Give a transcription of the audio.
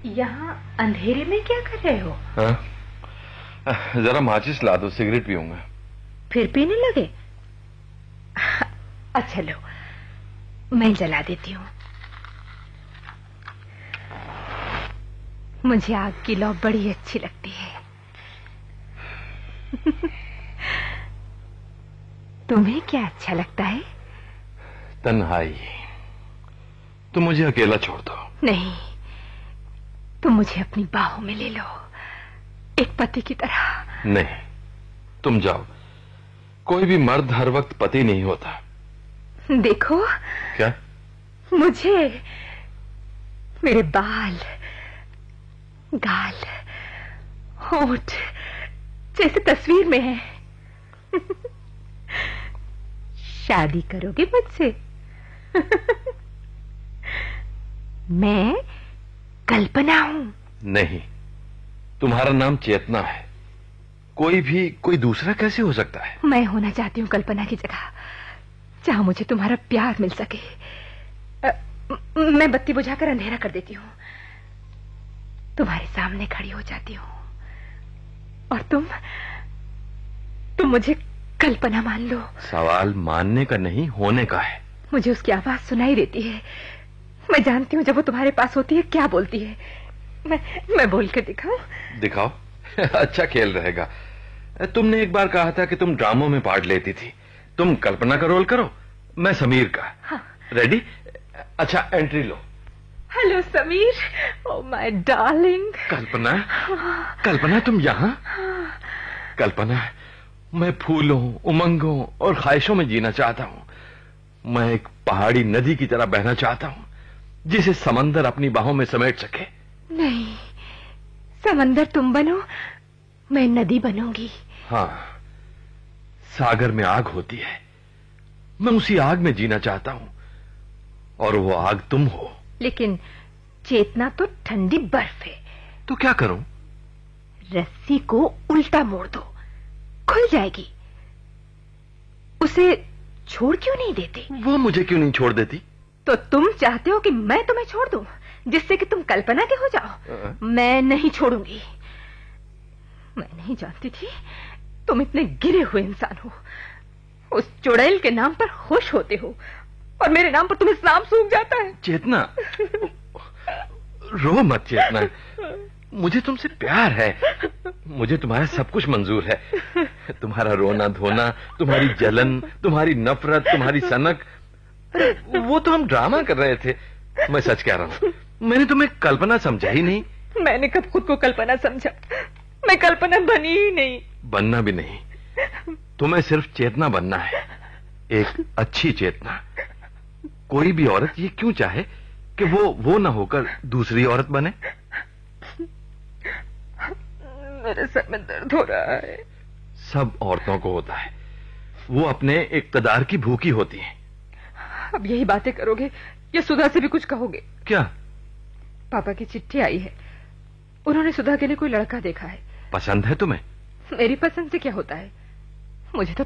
यहाँ अंधेरे में क्या कर रहे हो? हाँ, जरा माचिस ला दो, सिगरेट पीऊंगा। फिर पीने लगे? अच्छा लो, मैं जला देती हूँ। मुझे आग की लौ बड़ी अच्छी लगती है। तुम्हें क्या अच्छा लगता है? तन्हाई। तुम मुझे अकेला छोड़ दो। नहीं, तुम मुझे अपनी बाहों में ले लो, एक पति की तरह। नहीं, तुम जाओ। कोई भी मर्द हर वक्त पति नहीं होता। देखो। क्या? मुझे, मेरे बाल, गाल, होंठ जैसे तस्वीर में है। शादी करोगे मुझसे? मैं कल्पना हूं। नहीं, तुम्हारा नाम चेतना है। कोई दूसरा कैसे हो सकता है? मैं होना चाहती हूँ कल्पना की जगह, जहां मुझे तुम्हारा प्यार मिल सके। मैं बत्ती बुझाकर अंधेरा कर देती हूँ, तुम्हारे सामने खड़ी हो जाती हूँ और तुम मुझे कल्पना मान लो। सवाल मानने का नहीं, होने का है। मुझे उसकी आवाज सुनाई देती है। मैं जानती हूँ जब वो तुम्हारे पास होती है क्या बोलती है। मैं बोल कर दिखाऊं? दिखाओ। अच्छा खेल रहेगा। तुमने एक बार कहा था कि तुम ड्रामों में पार्ट लेती थी। तुम कल्पना का रोल करो, मैं समीर का। हाँ। रेडी? अच्छा, entry low. Hello Sameer, oh my darling. कल्पना तुम यहाँ? कल्पना, मैं फूलों, उमंगों और ख्वाहिशों में जीना चाहता हूँ। मैं एक पहाड़ी नदी की तरह बहना चाहता हूँ, जिसे समंदर अपनी बाहों में समेट सके। नहीं, समंदर तुम बनो, मैं नदी बनूंगी। हाँ, सागर में आग होती है, मैं उसी आग में जीना चाहता हूँ, और वो आग तुम हो। लेकिन चेतना तो ठंडी बर्फ है। तो क्या करूं? रस्सी को उल्टा मोड़ दो, खुल जाएगी। उसे छोड़ क्यों नहीं देते? वो मुझे क्यों नहीं छोड़ देती? तो तुम चाहते हो कि मैं तुम्हें छोड़ दूं, जिससे कि तुम कल्पना के हो जाओ? मैं नहीं छोड़ूंगी। मैं नहीं जानती थी तुम इतने गिरे हुए इंसान हो। उस चुड़ैल के नाम पर खुश होते हो और मेरे नाम पर तुम्हें सांप सूंघ जाता है। चेतना, रो मत चेतना, मुझे तुमसे प्यार है। मुझे तुम्हारा सब कुछ मंजूर है। तुम्हारा रोना धोना, तुम्हारी जलन, तुम्हारी नफरत, तुम्हारी सनक, वो तो हम ड्रामा कर रहे थे। मैं सच कह रहा हूँ, मैंने तुम्हें कल्पना समझा ही नहीं। मैंने कब खुद को कल्पना समझा? मैं कल्पना बनी ही नहीं। बनना भी नहीं, तुम्हें सिर्फ चेतना बनना है, एक अच्छी चेतना। कोई भी औरत ये क्यों चाहे कि वो ना होकर दूसरी औरत बने? मेरे सर में दर्द हो रहा है। सब औरतों को होता है, वो अपने इक्तदार की भूखी होती हैं। अब यही बातें करोगे या सुधा से भी कुछ कहोगे? क्या? पापा की चिट्ठी आई है, उन्होंने सुधा के लिए कोई लड़का देखा है। पसंद है तुम्हें? मेरी पसंद से क्या होता है? मुझे तो